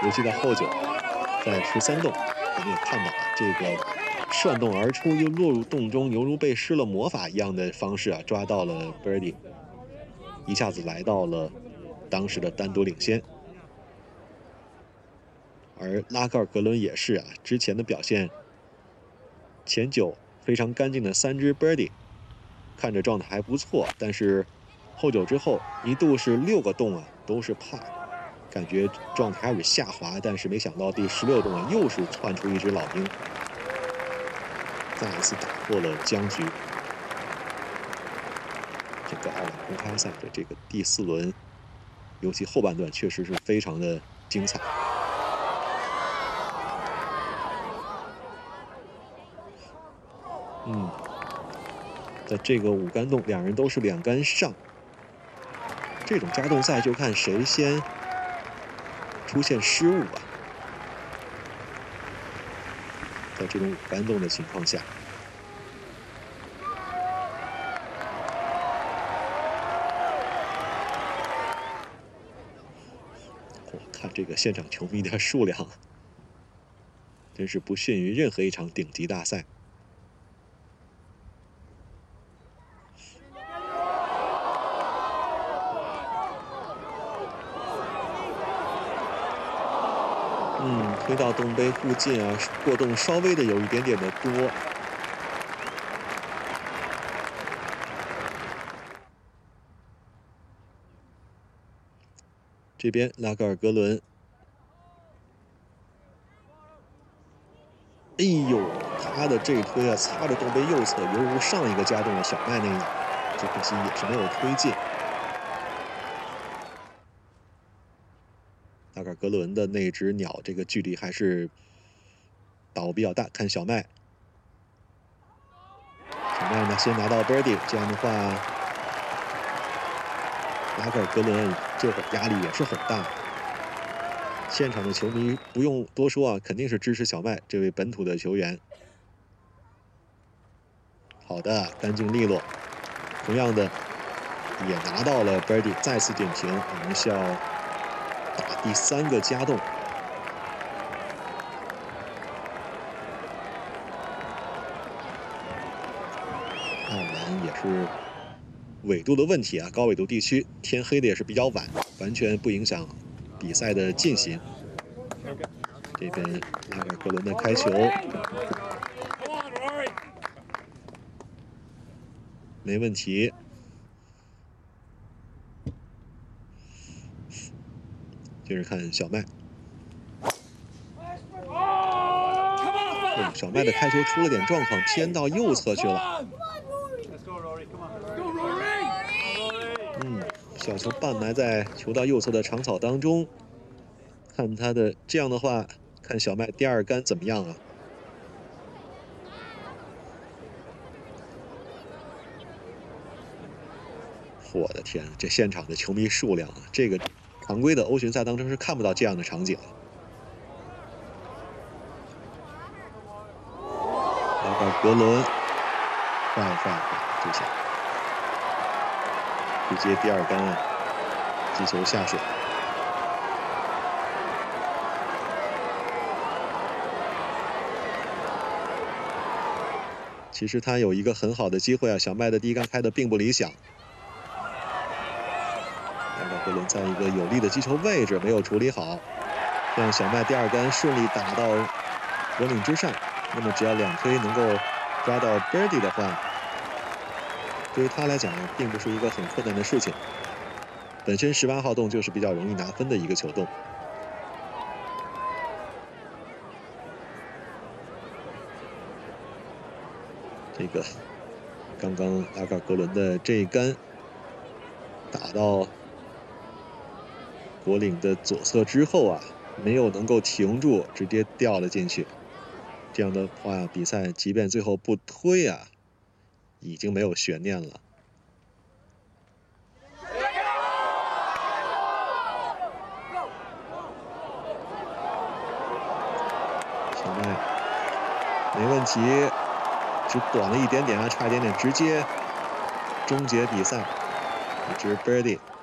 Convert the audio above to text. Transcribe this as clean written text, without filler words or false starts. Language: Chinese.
尤其到后九，在13洞，我们也看到了这个涮洞而出，又落入洞中，犹如被施了魔法一样的方式啊，抓到了 birdie， 一下子来到了当时的单独领先。而拉格尔格伦也是啊，之前的表现，前9非常干净的3支 birdie， 看着状态还不错，但是后9之后一度是6个洞啊都是par，感觉状态开始下滑，但是没想到第16洞啊又是窜出一只老鹰，再一次打破了僵局。这个澳网公开赛的这个第4轮，尤其后半段确实是非常的精彩。在这个5杆洞，两人都是2杆上。这种加洞赛就看谁先出现失误啊。在这种5杆洞的情况下，我看这个现场球迷的数量，真是不逊于任何一场顶级大赛。推到洞杯附近啊，过洞稍微的有一点点的多。这边拉格尔格伦，哎呦，他的这一推啊，擦着洞杯右侧，犹如上一个加洞的小麦那样，只可惜也是没有推进。拉格尔格伦的那只鸟，这个距离还是把握比较大。看小麦，小麦呢先拿到 birdie， 这样的话，拉格尔格伦这会儿压力也是很大。现场的球迷不用多说啊，肯定是支持小麦这位本土的球员。好的，干净利落。同样的，也拿到了 birdie， 再次点评，我们需要打第3个加洞。澳网也是纬度的问题啊，高纬度地区天黑的也是比较晚，完全不影响比赛的进行。这边拉格尔格伦的开球，没问题。接着看小麦，小麦的开球出了点状况，偏到右侧去了。小球半埋在球道右侧的长草当中。看他的这样的话，看小麦第2杆怎么样啊？我的天，这现场的球迷数量啊，这个常规的欧巡赛当中是看不到这样的场景的。拉格尔格伦，快，这下直接第2杆啊，击球下水。其实他有一个很好的机会啊，小麦的第1杆开的并不理想。拉格尔格伦在一个有利的击球位置没有处理好，让小麦第2杆顺利打到果岭之上。那么只要2推能够抓到 birdie 的话，对于他来讲并不是一个很困难的事情。本身18号洞就是比较容易拿分的一个球洞。这个刚刚拉格尔格伦的这一杆打到果岭的左侧之后啊，没有能够停住，直接掉了进去。这样的话，比赛即便最后不推啊，已经没有悬念了。小麦没问题，只短了一点点啊，差一点点直接终结比赛，一支 birdie。